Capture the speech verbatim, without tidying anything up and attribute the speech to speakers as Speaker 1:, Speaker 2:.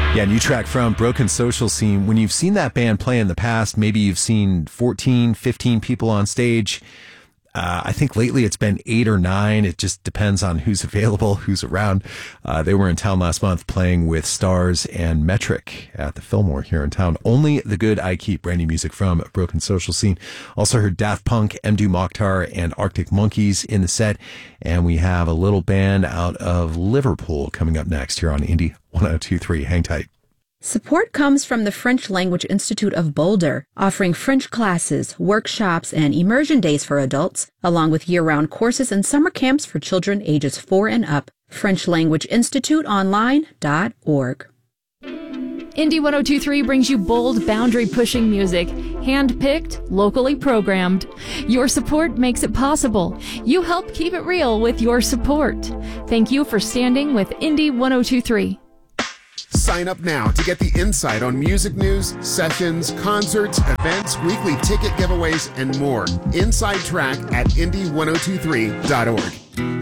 Speaker 1: Yeah, new track from Broken Social Scene. When you've seen that band play in the past, maybe you've seen fourteen, fifteen people on stage. Uh, I think lately it's been eight or nine. It just depends on who's available, who's around. Uh, they were in town last month playing with Stars and Metric at the Fillmore here in town. Only the Good I Keep, brand new music from Broken Social Scene. Also heard Daft Punk, Mdou Moctar, and Arctic Monkeys in the set. And we have a little band out of Liverpool coming up next here on Indie one oh two point three. Hang tight.
Speaker 2: Support comes from the French Language Institute of Boulder, offering French classes, workshops, and immersion days for adults, along with year-round courses and summer camps for children ages four and up. French Language Institute Online dot org.
Speaker 3: Indie one oh two point three brings you bold, boundary-pushing music, hand-picked, locally programmed. Your support makes it possible. You help keep it real with your support. Thank you for standing with Indie one oh two point three.
Speaker 4: Sign up now to get the insight on music news, sessions, concerts, events, weekly ticket giveaways, and more. Inside Track at indie one oh two three dot org.